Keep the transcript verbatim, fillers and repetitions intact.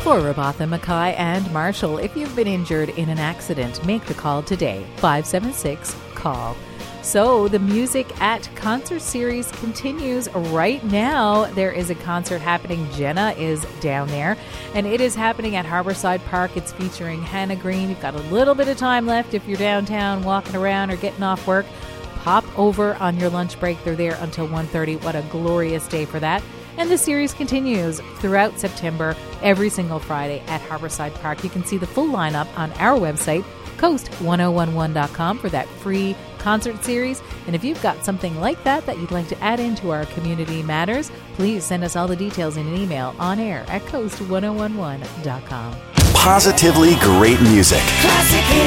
For Rabatha, Mackay, and Marshall, if you've been injured in an accident, make the call today. five seven six, call. So the Music at Concert series continues right now. There is a concert happening. Jenna is down there, and it is happening at Harborside Park. It's featuring Hannah Green. You've got a little bit of time left if you're downtown walking around or getting off work. Pop over on your lunch break. They're there until one thirty. What a glorious day for that. And the series continues throughout September, every single Friday at Harborside Park. You can see the full lineup on our website, coast ten eleven dot com, for that free concert series. And if you've got something like that that you'd like to add into our Community Matters, please send us all the details in an email on air at coast ten eleven dot com. Positively great music. Classic.